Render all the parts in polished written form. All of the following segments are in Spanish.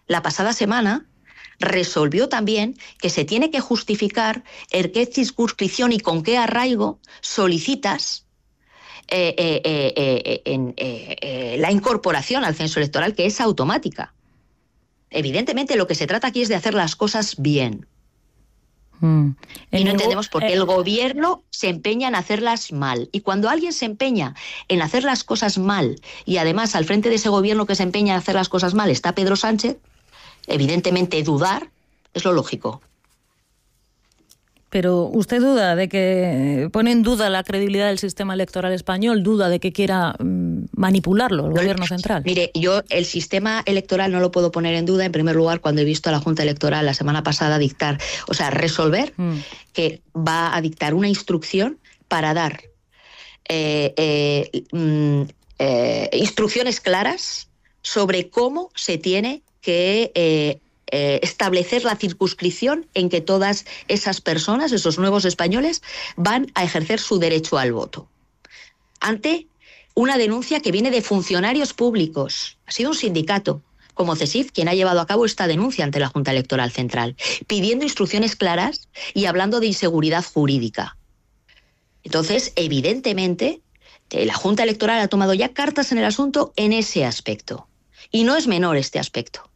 la pasada semana, resolvió también que se tiene que justificar en qué circunscripción y con qué arraigo solicitas la incorporación al censo electoral, que es automática. Evidentemente, lo que se trata aquí es de hacer las cosas bien. Y no entendemos por qué el gobierno se empeña en hacerlas mal. Y cuando alguien se empeña en hacer las cosas mal, y además al frente de ese gobierno que se empeña en hacer las cosas mal está Pedro Sánchez, evidentemente dudar es lo lógico. Pero usted duda de que pone en duda la credibilidad del sistema electoral español, duda de que quiera manipularlo el gobierno central. Mire, yo el sistema electoral no lo puedo poner en duda, en primer lugar, cuando he visto a la Junta Electoral la semana pasada resolver que va a dictar una instrucción para dar instrucciones claras sobre cómo se tiene que establecer la circunscripción en que todas esas personas, esos nuevos españoles, van a ejercer su derecho al voto. Ante una denuncia que viene de funcionarios públicos. Ha sido un sindicato, como CESIF, quien ha llevado a cabo esta denuncia ante la Junta Electoral Central, pidiendo instrucciones claras y hablando de inseguridad jurídica. Entonces, evidentemente, la Junta Electoral ha tomado ya cartas en el asunto en ese aspecto. Y no es menor este aspecto.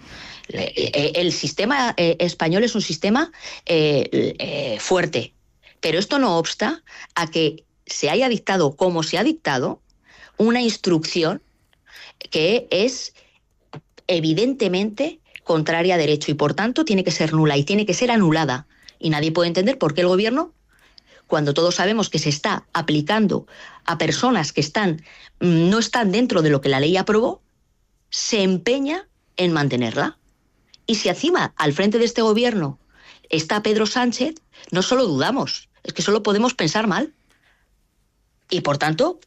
El sistema español es un sistema fuerte, pero esto no obsta a que se haya dictado, como se ha dictado, una instrucción que es evidentemente contraria a derecho y por tanto tiene que ser nula y tiene que ser anulada. Y nadie puede entender por qué el gobierno, cuando todos sabemos que se está aplicando a personas que no están dentro de lo que la ley aprobó, se empeña en mantenerla. Y si encima, al frente de este gobierno, está Pedro Sánchez, no solo dudamos, es que solo podemos pensar mal. Y por tanto,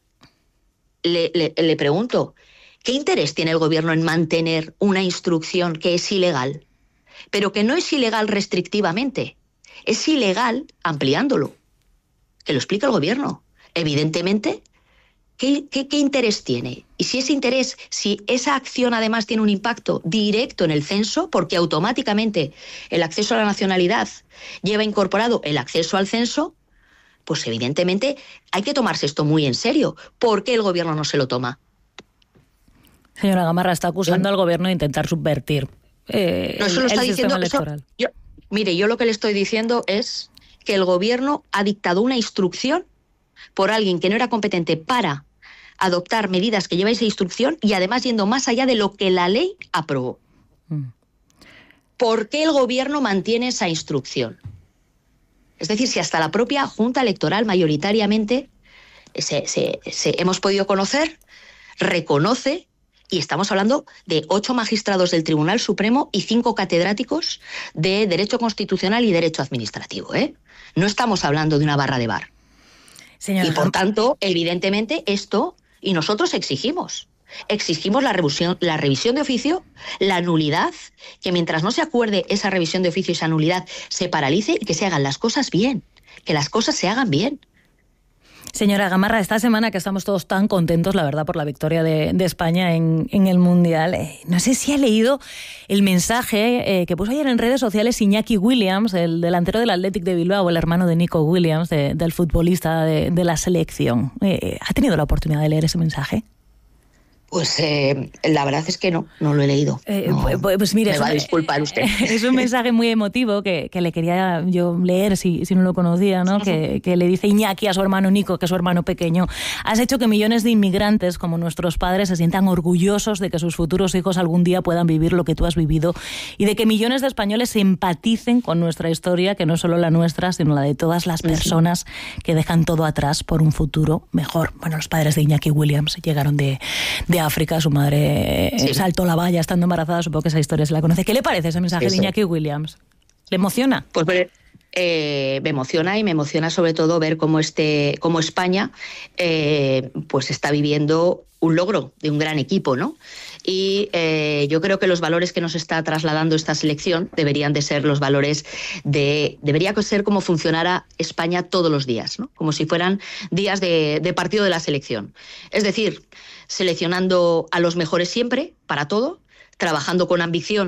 le pregunto, ¿qué interés tiene el gobierno en mantener una instrucción que es ilegal? Pero que no es ilegal restrictivamente, es ilegal ampliándolo. Que lo explica el gobierno. Evidentemente, ¿qué interés tiene? Y si ese interés, si esa acción además tiene un impacto directo en el censo, porque automáticamente el acceso a la nacionalidad lleva incorporado el acceso al censo, pues evidentemente hay que tomarse esto muy en serio. ¿Por qué el gobierno no se lo toma? Señora Gamarra, está acusando al gobierno de intentar subvertir el sistema electoral. Yo lo que le estoy diciendo es que el gobierno ha dictado una instrucción por alguien que no era competente para adoptar medidas que lleva esa instrucción y además yendo más allá de lo que la ley aprobó. ¿Por qué el gobierno mantiene esa instrucción? Es decir, si hasta la propia Junta Electoral mayoritariamente hemos podido conocer, reconoce, y estamos hablando de 8 magistrados del Tribunal Supremo y 5 catedráticos de Derecho Constitucional y Derecho Administrativo, ¿eh? No estamos hablando de una barra de bar. Señora, y por tanto, evidentemente, esto, y nosotros exigimos la revisión de oficio, la nulidad, que mientras no se acuerde esa revisión de oficio y esa nulidad, se paralice y que se hagan las cosas bien, que las cosas se hagan bien. Señora Gamarra, esta semana que estamos todos tan contentos, la verdad, por la victoria de España en el Mundial, no sé si ha leído el mensaje que puso ayer en redes sociales Iñaki Williams, el delantero del Athletic de Bilbao, el hermano de Nico Williams, del futbolista de la selección. ¿Ha tenido la oportunidad de leer ese mensaje? Pues la verdad es que no lo he leído. Pues mire, me va a disculpar usted. Es un mensaje muy emotivo que le quería yo leer si no lo conocía, ¿no? Que le dice Iñaki a su hermano Nico, que es su hermano pequeño: has hecho que millones de inmigrantes como nuestros padres se sientan orgullosos de que sus futuros hijos algún día puedan vivir lo que tú has vivido y de que millones de españoles empaticen con nuestra historia, que no solo la nuestra, sino la de todas las personas que dejan todo atrás por un futuro mejor. Bueno, los padres de Iñaki Williams llegaron de África, su madre saltó la valla estando embarazada, supongo que esa historia se la conoce. ¿Qué le parece ese mensaje de Iñaki Williams? ¿Le emociona? Pues me emociona, y me emociona sobre todo ver cómo España pues está viviendo un logro de un gran equipo, ¿no? Y yo creo que los valores que nos está trasladando esta selección deberían de ser los valores debería ser como funcionara España todos los días, ¿no? Como si fueran días de partido de la selección. Es decir, seleccionando a los mejores siempre, para todo, trabajando con ambición